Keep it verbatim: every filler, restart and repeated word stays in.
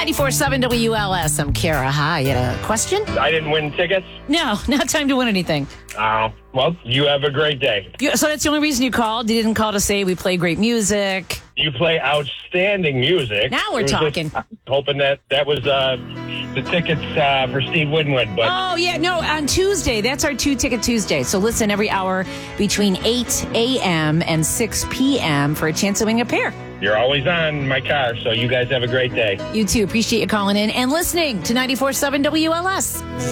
ninety-four point seven W L S. I'm Kara. Hi. You had a question? I didn't win tickets. No, not time to win anything. Oh, well, you have a great day. You- So that's the only reason you called? You didn't call to say we play great music? You play outstanding music. Now we're It was just talking. hoping that that was uh, the tickets uh, for Steve Winwood, but Oh, yeah. No, on Tuesday. That's our two-ticket Tuesday. So listen every hour between eight a.m. and six p.m. for a chance to win a pair. you're always on in my car, so you guys have a great day. You too. Appreciate you calling in and listening to ninety-four point seven W L S.